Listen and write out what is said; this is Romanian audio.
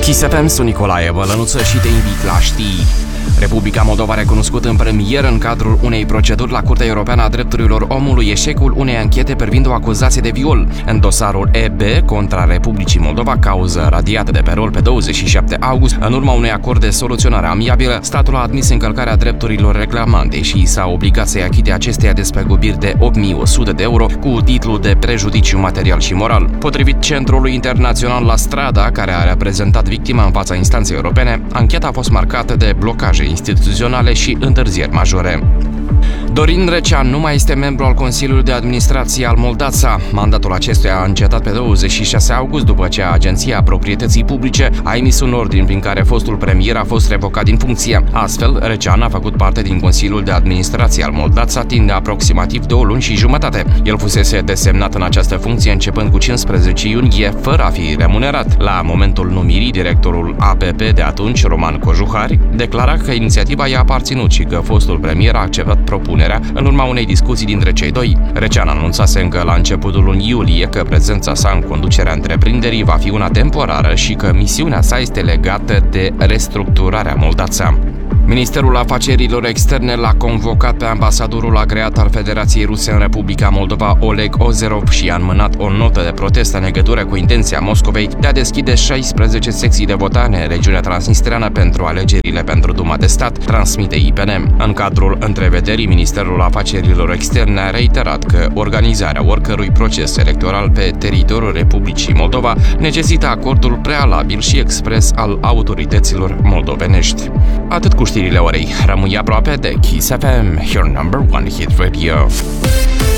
Kiss FM, sunt Nicolae Bălănuță și te invit la știri. Republica Moldova a recunoscut în premier, în cadrul unei proceduri la Curtea Europeană a Drepturilor Omului, eșecul unei anchete privind o acuzație de viol. În dosarul EB contra Republicii Moldova, cauză radiată de pe rol pe 27 august, în urma unui acord de soluționare amiabilă, statul a admis încălcarea drepturilor reclamante și s-a obligat să-i achite acesteia despăgubiri de 8.100 de euro cu titlul de prejudiciu material și moral. Potrivit Centrului Internațional La Strada, care a reprezentat victima în fața instanței europene, ancheta a fost marcată de blocaje instituționale și întârzieri majore. Dorin Recean nu mai este membru al Consiliului de Administrație al Moldața. Mandatul acestuia a încetat pe 26 august după ce Agenția Proprietății Publice a emis un ordin prin care fostul premier a fost revocat din funcție. Astfel, Recean a făcut parte din Consiliul de Administrație al Moldața timp de aproximativ 2 luni și jumătate. El fusese desemnat în această funcție începând cu 15 iunie, fără a fi remunerat. La momentul numirii, directorul APP de atunci, Roman Cojuhari, declara că inițiativa i-a aparținut și că fostul premier a acceptat propunerea în urma unei discuții dintre cei doi. Recean anunțase încă la începutul lunii iulie că prezența sa în conducerea întreprinderii va fi una temporară și că misiunea sa este legată de restructurarea Moldața. Ministerul Afacerilor Externe l-a convocat pe ambasadorul agreat al Federației Ruse în Republica Moldova, Oleg Ozerov, și a înmânat o notă de protest în legătură cu intenția Moscovei de a deschide 16 secții de votare în regiunea transnistreană pentru alegerile pentru Duma de Stat, transmite IPN. În cadrul întrevederii, Ministerul Afacerilor Externe a reiterat că organizarea oricărui proces electoral pe teritoriul Republicii Moldova necesită acordul prealabil și expres al autorităților moldovenești. Atât cu știrile orei. Rămâi aproape de Kiss FM, your number one hit radio.